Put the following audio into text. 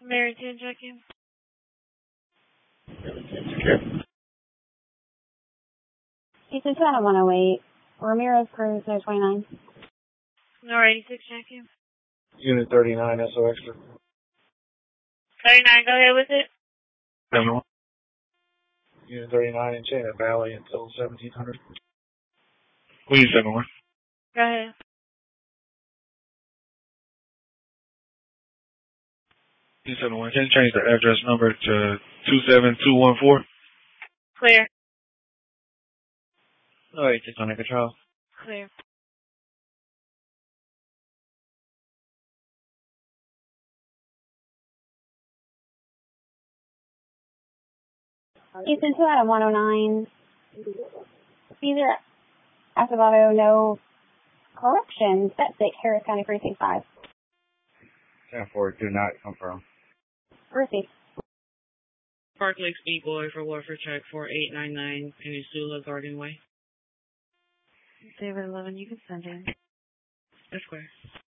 Mary 10 check-in. Houston 2 out of 108. Ramirez Cruz 029. Nor 86 check-in. Unit 39, SO Extra. 39, go ahead with it. 7-1. Unit 39 in Chain Valley until 1700. Please, 7-1. Go ahead. Please, 7-1. Can you change the address number to 27214? Clear. Alright, just under control. Clear. Houston 2 out of 109. Caesar Acevedo, no corrections. That's 6, Harris County Precinct 5. 10-4, do not confirm. Receive. Park Lake Speed Boy for Warfare Check 4899, Peninsula Garden Way. David 11, you can send in. That's clear.